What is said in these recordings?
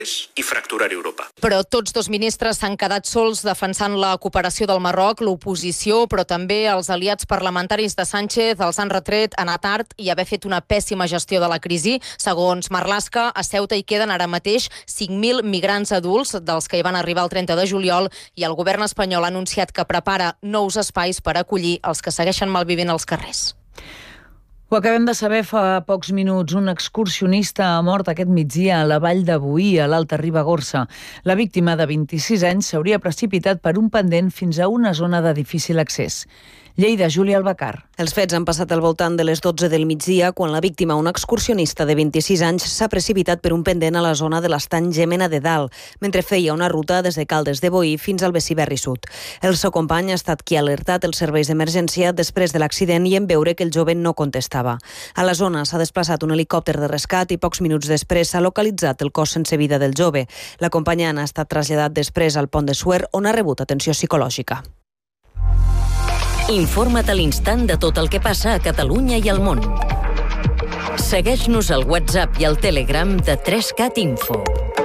i fracturar Europa. Però tots dos ministres s'han quedat sols defensant la cooperació del Marroc. L'oposició, però també els aliats parlamentaris de Sánchez els han retret anar tard i haver fet una pèssima gestió de la crisi. Segons Marlaska, a Ceuta hi queden ara mateix 5.000 migrants adults, dels que hi van arribar el 30 de juliol, i el govern espanyol ha anunciat que prepara nous espais per acollir els que segueixen malvivint als carrers. Ho acabem de saber fa pocs minuts. Un excursionista ha mort aquest migdia a la vall de Boí, a l'Alta Ribagorça. La víctima, de 26 anys, s'hauria precipitat per un pendent fins a una zona de difícil accés. Lleida, Júlia Albacar. Els fets han passat al voltant de les 12 del migdia, quan la víctima, un excursionista de 26 anys, s'ha precipitat per un pendent a la zona de l'estany Gémena de Dalt, mentre feia una ruta des de Caldes de Boí fins al Besiberri Sud. El seu company ha estat qui ha alertat els serveis d'emergència després de l'accident i en veure que el jove no contestava. A la zona s'ha desplaçat un helicòpter de rescat i pocs minuts després s'ha localitzat el cos sense vida del jove. L'acompanyant ha estat traslladat després al Pont de Suert, on ha rebut atenció psicològica. Informa't a l'instant de tot el que passa a Catalunya i al món. Segueix-nos al WhatsApp i al Telegram de 3CAT Info.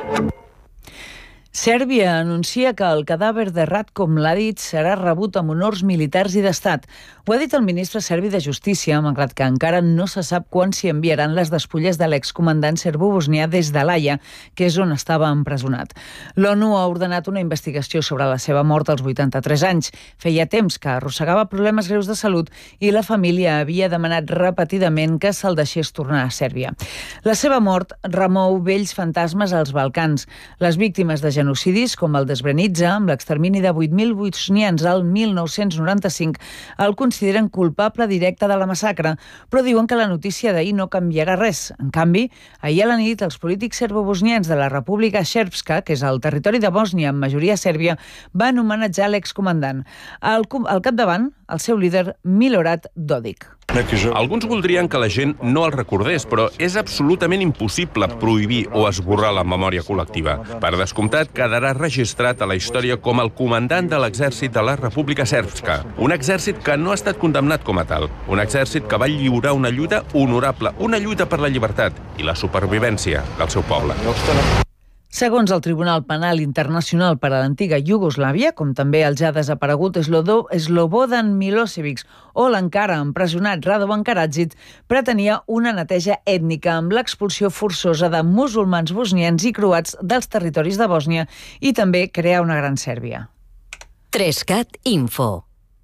Sèrbia anuncia que el cadàver de Ratko Mladic serà rebut amb honors militars i d'estat. Ho ha dit el ministre serbi de Justícia, malgrat que encara no se sap quan s'hi enviaran les despulles de l'excomandant serbo-bosnià des de l'Haia, que és on estava empresonat. L'ONU ha ordenat una investigació sobre la seva mort als 83 anys. Feia temps que arrossegava problemes greus de salut i la família havia demanat repetidament que se'l deixés tornar a Sèrbia. La seva mort remou vells fantasmes als Balcans. Les víctimes de genocidis com el de Srebrenica, amb l'extermini de 8.000 bosnians al 1995, el consideren culpable directe de la massacre, però diuen que la notícia d'ahir no canviarà res. En canvi, ahir a la nit, els polítics serbo-bosnians de la República Srpska, que és el territori de Bòsnia amb majoria sèrbia, van homenatjar l'excomandant. Al capdavant, el seu líder, Milorad Dodik. Alguns voldrien que la gent no el recordés, però és absolutament impossible prohibir o esborrar la memòria col·lectiva. Per descomptat, quedarà registrat a la història com el comandant de l'exèrcit de la República Srpska. Un exèrcit que no ha estat condemnat com a tal. Un exèrcit que va lliurar una lluita honorable, una lluita per la llibertat i la supervivència del seu poble. Segons el Tribunal Penal Internacional per a l'antiga Iugoslàvia, com també el ja desaparegut Slobodan Milosevic o l'encara empresonat Radovan Karadzic, pretenia una neteja ètnica amb l'expulsió forçosa de musulmans bosnians i croats dels territoris de Bòsnia i també crear una gran Sèrbia. 3CAT Info.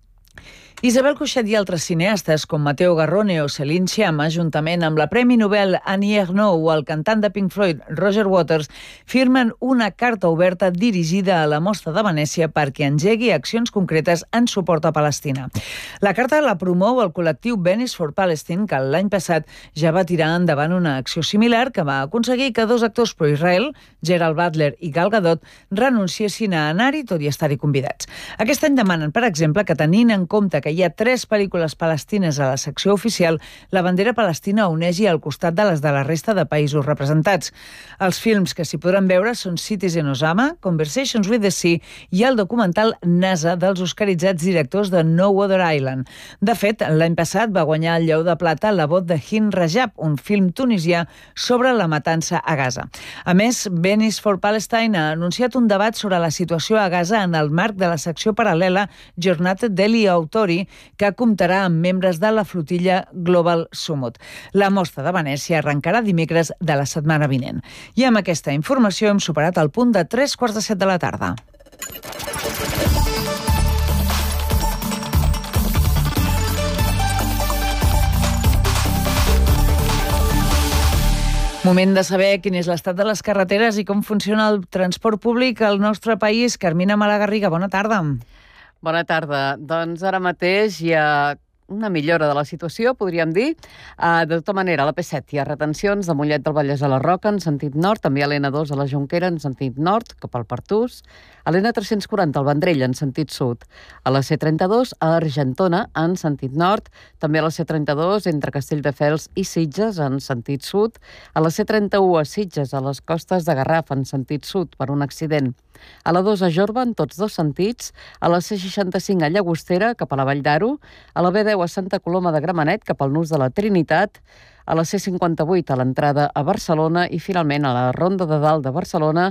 Isabel Cuixet i altres cineastes com Matteo Garrone o Céline Sciamma, juntament amb la Premi Nobel Annie Ernaux o el cantant de Pink Floyd Roger Waters, firmen una carta oberta dirigida a la Mostra de Venècia perquè engegui accions concretes en suport a Palestina. La carta la promou el col·lectiu Venice for Palestine, que l'any passat ja va tirar endavant una acció similar que va aconseguir que dos actors pro-Israel, Gerald Butler i Gal Gadot, renunciessin a anar-hi, tot i estar-hi convidats. Aquest any demanen, per exemple, que tenint en compte que hi ha 3 pel·lícules palestines a la secció oficial, la bandera palestina onegi al costat de les de la resta de països representats. Els films que s'hi podran veure són Citizen Osama, Conversations with the Sea i el documental NASA dels oscaritzats directors de No Other Island. De fet, l'any passat va guanyar el Lleó de Plata La vot de Hind Rajab, un film tunisià sobre la matança a Gaza. A més, Venice for Palestine ha anunciat un debat sobre la situació a Gaza en el marc de la secció paral·lela Giornate degli Autori, que comptarà amb membres de la flotilla Global Summit. La Mostra de Venècia arrencarà dimecres de la setmana vinent. I amb aquesta informació hem superat el punt de 3:45 de la tarda. Moment de saber quin és l'estat de les carreteres i com funciona el transport públic al nostre país. Carmina Malagarriga, bona tarda. Bona tarda. Doncs ara mateix hi ha una millora de la situació, podríem dir. De tota manera, a la P7 hi ha retencions de Mollet del Vallès a la Roca en sentit nord, també a l'N2 a la Jonquera en sentit nord, cap al Pertús, a l'N340 al Vendrell en sentit sud, a la C32 a Argentona en sentit nord, també a la C32 entre Castelldefels i Sitges en sentit sud, a la C31 a Sitges a les costes de Garraf en sentit sud per un accident, a la 2 a Jorba en tots dos sentits, a la C65 a Llagostera cap a la Vall d'Aro, a la B10 a Santa Coloma de Gramenet cap al nus de la Trinitat, a la C58 a l'entrada a Barcelona i finalment a la Ronda de Dalt de Barcelona